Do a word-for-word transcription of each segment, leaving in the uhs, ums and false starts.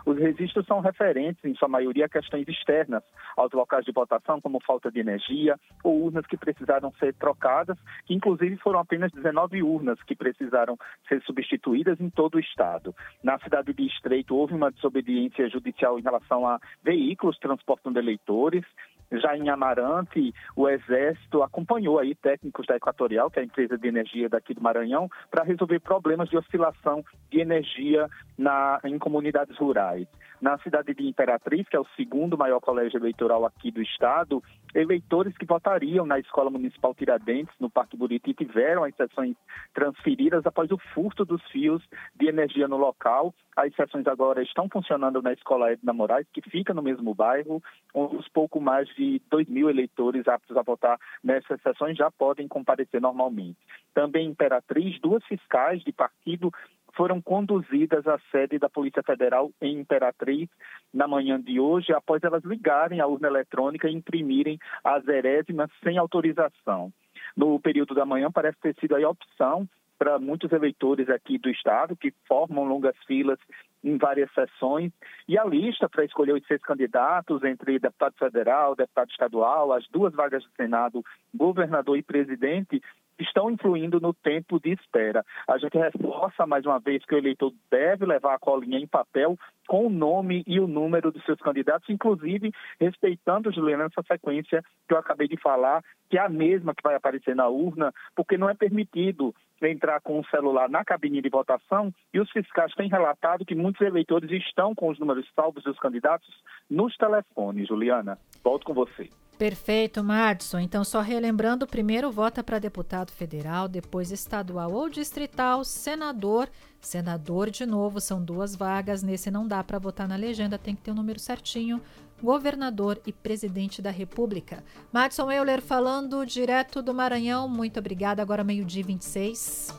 Os registros são referentes, em sua maioria, a questões externas aos locais de votação, como falta de energia ou urnas que precisaram ser trocadas, que inclusive foram apenas dezenove urnas que precisaram ser substituídas em todo o estado. Na cidade de Estreito houve uma desobediência judicial em relação a veículos transportando eleitores. Já em Amarante, o Exército acompanhou aí técnicos da Equatorial, que é a empresa de energia daqui do Maranhão, para resolver problemas de oscilação de energia na, em comunidades rurais. Na cidade de Imperatriz, que é o segundo maior colégio eleitoral aqui do estado, eleitores que votariam na Escola Municipal Tiradentes, no Parque Buriti, tiveram as sessões transferidas após o furto dos fios de energia no local. As sessões agora estão funcionando na Escola Edna Moraes, que fica no mesmo bairro, onde os pouco mais de dois mil eleitores aptos a votar nessas sessões já podem comparecer normalmente. Também em Imperatriz, duas fiscais de partido foram conduzidas à sede da Polícia Federal em Imperatriz na manhã de hoje, após elas ligarem a urna eletrônica e imprimirem as erésimas sem autorização. No período da manhã parece ter sido a opção para muitos eleitores aqui do estado, que formam longas filas em várias sessões, e a lista para escolher os seis candidatos, entre deputado federal, deputado estadual, as duas vagas do Senado, governador e presidente, estão influindo no tempo de espera. A gente reforça mais uma vez que o eleitor deve levar a colinha em papel com o nome e o número dos seus candidatos, inclusive respeitando, Juliana, essa sequência que eu acabei de falar, que é a mesma que vai aparecer na urna, porque não é permitido entrar com o celular na cabine de votação, e os fiscais têm relatado que muitos eleitores estão com os números salvos dos candidatos nos telefones. Juliana, volto com você. Perfeito, Madison. Então, só relembrando, primeiro vota para deputado federal, depois estadual ou distrital, senador, senador de novo, são duas vagas, nesse não dá para votar na legenda, tem que ter o número certinho, governador e presidente da República. Madison Euler falando direto do Maranhão, muito obrigada, agora meio-dia e vinte e seis.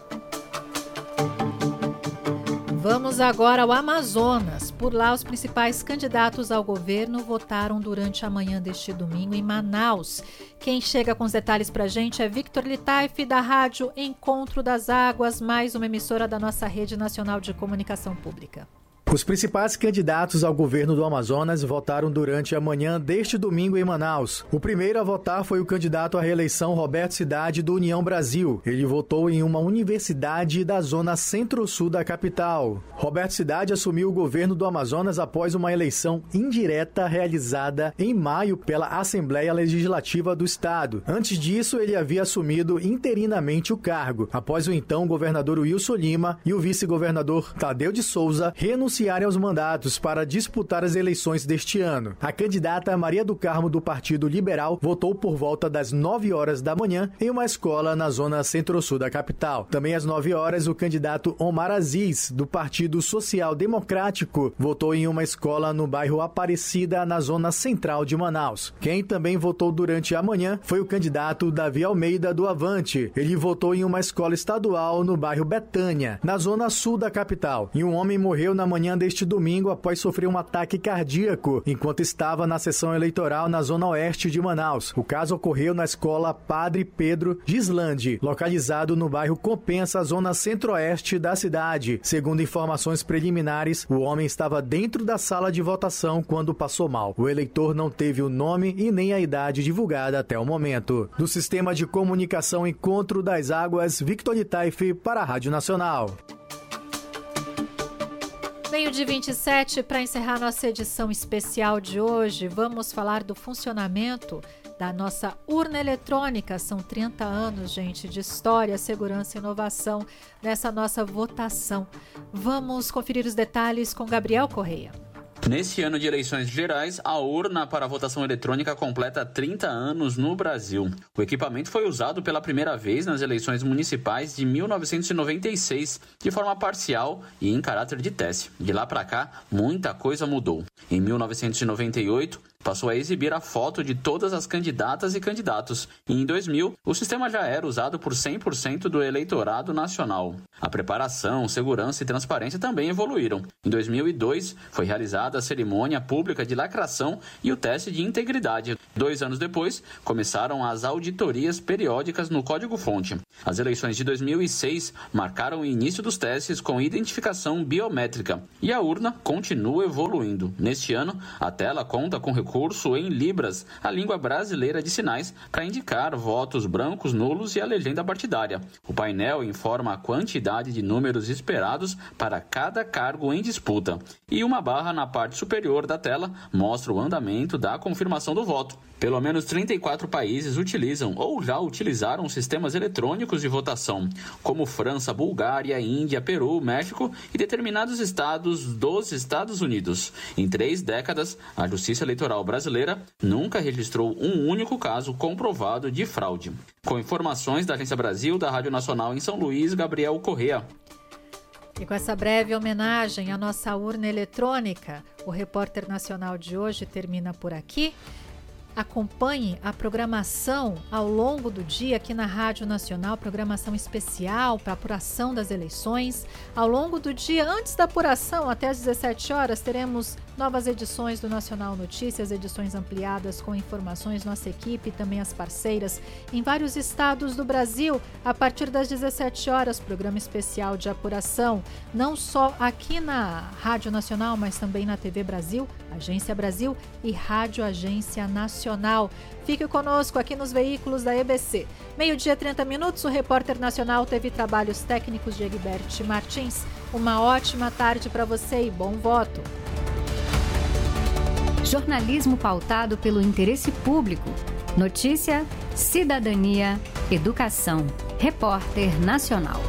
Vamos agora ao Amazonas. Por lá, os principais candidatos ao governo votaram durante a manhã deste domingo em Manaus. Quem chega com os detalhes para a gente é Victor Litaif, da rádio Encontro das Águas, mais uma emissora da nossa Rede Nacional de Comunicação Pública. Os principais candidatos ao governo do Amazonas votaram durante a manhã deste domingo em Manaus. O primeiro a votar foi o candidato à reeleição Roberto Cidade, do União Brasil. Ele votou em uma universidade da zona centro-sul da capital. Roberto Cidade assumiu o governo do Amazonas após uma eleição indireta realizada em maio pela Assembleia Legislativa do Estado. Antes disso, ele havia assumido interinamente o cargo, após o então governador Wilson Lima e o vice-governador Tadeu de Souza renunciarem aos mandatos para disputar as eleições deste ano. A candidata Maria do Carmo, do Partido Liberal, votou por volta das nove horas da manhã em uma escola na zona centro-sul da capital. Também às nove horas, o candidato Omar Aziz, do Partido Social Democrático, votou em uma escola no bairro Aparecida, na zona central de Manaus. Quem também votou durante a manhã foi o candidato Davi Almeida, do Avante. Ele votou em uma escola estadual no bairro Betânia, na zona sul da capital. E um homem morreu na manhã deste domingo após sofrer um ataque cardíaco enquanto estava na sessão eleitoral na zona oeste de Manaus. O caso ocorreu na escola Padre Pedro Gislandi, localizado no bairro Compensa, zona centro-oeste da cidade. Segundo informações preliminares, o homem estava dentro da sala de votação quando passou mal. O eleitor não teve o nome e nem a idade divulgada até o momento. Do Sistema de Comunicação Encontro das Águas, Victor Litaif para a Rádio Nacional. Meio-dia vinte e sete, para encerrar nossa edição especial de hoje, vamos falar do funcionamento da nossa urna eletrônica. São trinta anos, gente, de história, segurança e inovação nessa nossa votação. Vamos conferir os detalhes com Gabriel Correia. Nesse ano de eleições gerais, a urna para a votação eletrônica completa trinta anos no Brasil. O equipamento foi usado pela primeira vez nas eleições municipais de mil novecentos e noventa e seis, de forma parcial e em caráter de teste. De lá para cá, muita coisa mudou. Em mil novecentos e noventa e oito, passou a exibir a foto de todas as candidatas e candidatos. E em dois mil, o sistema já era usado por cem por cento do eleitorado nacional. A preparação, segurança e transparência também evoluíram. Em dois mil e dois, foi realizada a cerimônia pública de lacração e o teste de integridade. Dois anos depois, começaram as auditorias periódicas no código-fonte. As eleições de dois mil e seis marcaram o início dos testes com identificação biométrica e a urna continua evoluindo. Neste ano, a tela conta com recurso em Libras, a língua brasileira de sinais, para indicar votos brancos, nulos e a legenda partidária. O painel informa a quantidade de números esperados para cada cargo em disputa. E uma barra na parte superior da tela mostra o andamento da confirmação do voto. Pelo menos trinta e quatro países utilizam ou já utilizaram sistemas eletrônicos de votação, como França, Bulgária, Índia, Peru, México e determinados estados dos Estados Unidos. Em três décadas, a Justiça Eleitoral brasileira nunca registrou um único caso comprovado de fraude. Com informações da Agência Brasil, da Rádio Nacional em São Luís, Gabriel Correa. E com essa breve homenagem à nossa urna eletrônica, o Repórter Nacional de hoje termina por aqui. Acompanhe a programação ao longo do dia aqui na Rádio Nacional, programação especial para apuração das eleições. Ao longo do dia, antes da apuração, até às dezessete horas, teremos novas edições do Nacional Notícias, edições ampliadas com informações, nossa equipe e também as parceiras em vários estados do Brasil. A partir das dezessete horas, programa especial de apuração, não só aqui na Rádio Nacional, mas também na T V Brasil, Agência Brasil e Rádio Agência Nacional. Fique conosco aqui nos veículos da E B C. Meio-dia, trinta minutos, o Repórter Nacional teve trabalhos técnicos de Egberto Martins. Uma ótima tarde para você e bom voto. Jornalismo pautado pelo interesse público. Notícia, cidadania, educação. Repórter Nacional.